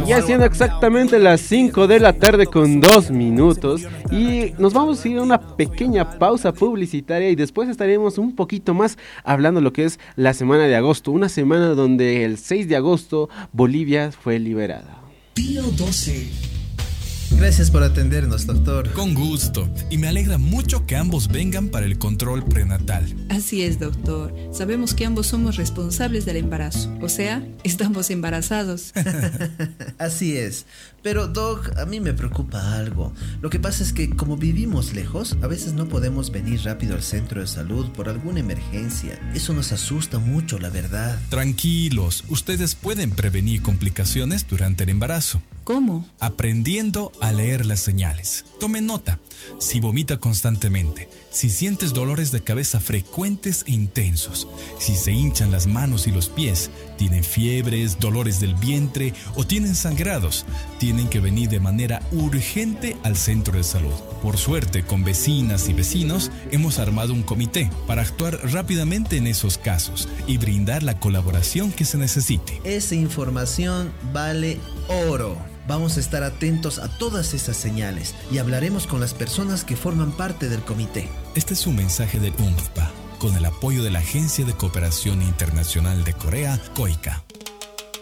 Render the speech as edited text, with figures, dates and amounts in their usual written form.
Ya siendo exactamente las 5 de la tarde con 2 minutos y nos vamos a ir a una pequeña pausa publicitaria y después estaremos un poquito más hablando de lo que es la semana de agosto, una semana donde el 6 de agosto Bolivia fue liberada. Pío 12. Gracias por atendernos, doctor. Con gusto. Y me alegra mucho que ambos vengan para el control prenatal. Así es, doctor. Sabemos que ambos somos responsables del embarazo. O sea, estamos embarazados. Así es. Pero, Doc, a mí me preocupa algo. Lo que pasa es que como vivimos lejos, a veces no podemos venir rápido al centro de salud por alguna emergencia. Eso nos asusta mucho, la verdad. Tranquilos, ustedes pueden prevenir complicaciones durante el embarazo. ¿Cómo? Aprendiendo a leer las señales. Tomen nota. Si vomita constantemente, si sientes dolores de cabeza frecuentes e intensos, si se hinchan las manos y los pies, tienen fiebres, dolores del vientre o tienen sangrados, tienen que venir de manera urgente al centro de salud. Por suerte, con vecinas y vecinos, hemos armado un comité para actuar rápidamente en esos casos y brindar la colaboración que se necesite. Esa información vale oro. Vamos a estar atentos a todas esas señales y hablaremos con las personas que forman parte del comité. Este es un mensaje del UNFPA, con el apoyo de la Agencia de Cooperación Internacional de Corea, COICA.